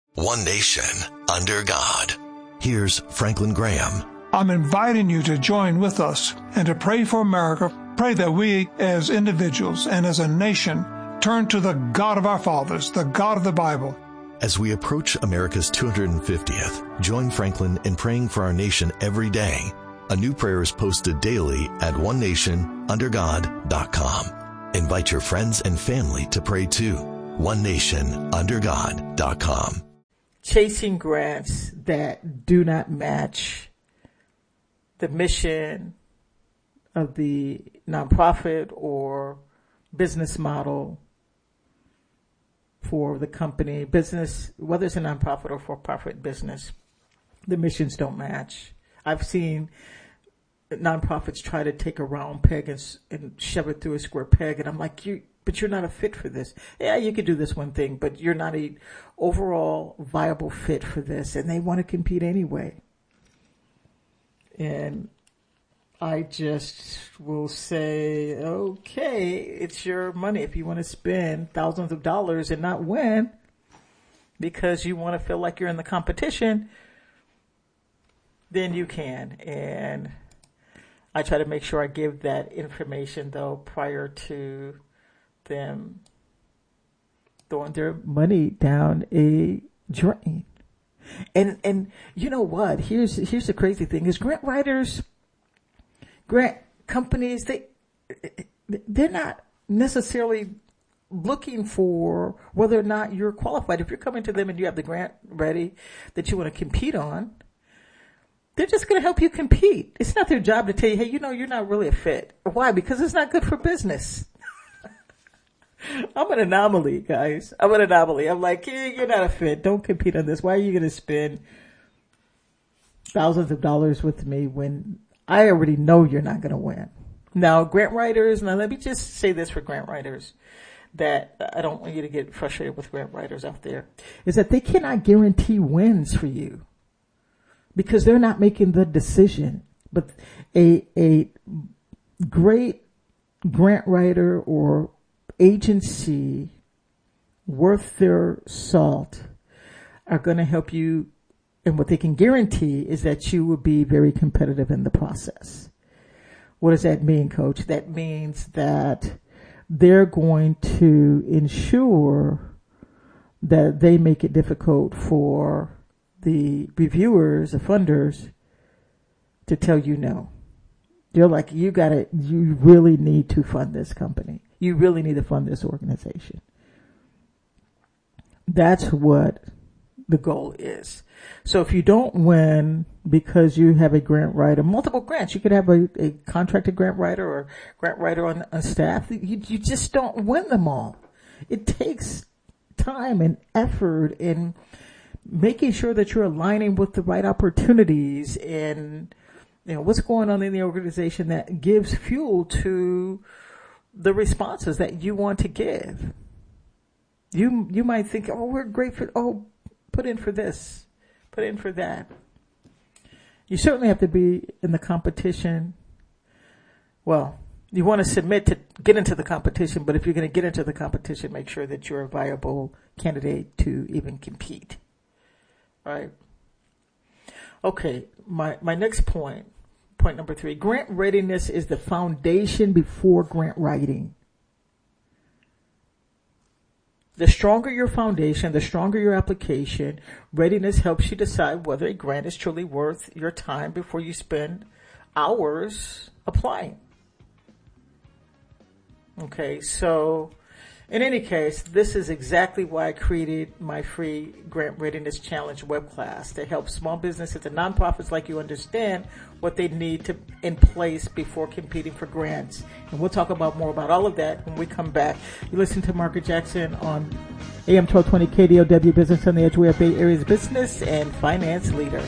One nation, under God. Here's Franklin Graham. I'm inviting you to join with us and to pray for America. Pray that we as individuals and as a nation turn to the God of our fathers, the God of the Bible. As we approach America's 250th, join Franklin in praying for our nation every day. A new prayer is posted daily at onenationundergod.com. Invite your friends and family to pray too. onenationundergod.com. Chasing grants that do not match the mission of the nonprofit or business model for the company, business, whether it's a nonprofit or for-profit business, the missions don't match. I've seen nonprofits try to take a round peg and shove it through a square peg, and I'm like, but you're not a fit for this. Yeah, you could do this one thing, but you're not a overall viable fit for this, and they want to compete anyway. And I just will say, okay, it's your money. If you want to spend thousands of dollars and not win because you want to feel like you're in the competition, then you can. And I try to make sure I give that information, though, prior to them throwing their money down a drain. And you know what? Here's the crazy thing is grant writers, grant companies, they're not necessarily looking for whether or not you're qualified. If you're coming to them and you have the grant ready that you want to compete on, they're just going to help you compete. It's not their job to tell you, hey, you're not really a fit. Why? Because it's not good for business. I'm an anomaly, guys. I'm an anomaly. I'm like, you're not a fit. Don't compete on this. Why are you going to spend thousands of dollars with me when I already know you're not going to win? Now, grant writers, let me just say this for grant writers, that I don't want you to get frustrated with grant writers out there, is that they cannot guarantee wins for you because they're not making the decision. But a great grant writer or agency worth their salt are going to help you, and what they can guarantee is that you will be very competitive in the process. What does that mean, Coach? That means that they're going to ensure that they make it difficult for the reviewers, the funders, to tell you no. They're like, you really need to fund this company. You really need to fund this organization. That's what the goal is. So if you don't win because you have a grant writer, multiple grants, you could have a contracted grant writer or grant writer on staff. You just don't win them all. It takes time and effort in making sure that you're aligning with the right opportunities and what's going on in the organization that gives fuel to the responses that you want to give. You might think, we're great for, put in for this, put in for that. You certainly have to be in the competition. Well, you want to submit to get into the competition, but if you're going to get into the competition, make sure that you're a viable candidate to even compete. Right? Okay, my next point number 3, grant readiness is the foundation before grant writing. The stronger your foundation, the stronger your application, readiness helps you decide whether a grant is truly worth your time before you spend hours applying. Okay, so in any case, this is exactly why I created my free Grant Readiness Challenge web class to help small businesses and nonprofits like you understand what they need in place before competing for grants. And we'll talk about more about all of that when we come back. You listen to Margaret Jackson on AM 1220 KDOW Business on the Edge. We are Bay Area's business and finance leader.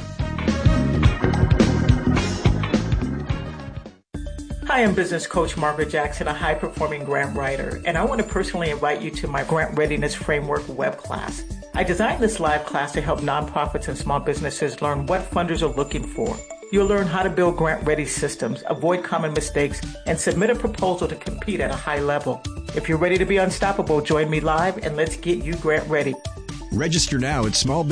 Hi, I'm business coach Margaret Jackson, a high-performing grant writer, and I want to personally invite you to my Grant Readiness Framework web class. I designed this live class to help nonprofits and small businesses learn what funders are looking for. You'll learn how to build grant-ready systems, avoid common mistakes, and submit a proposal to compete at a high level. If you're ready to be unstoppable, join me live and let's get you grant ready. Register now at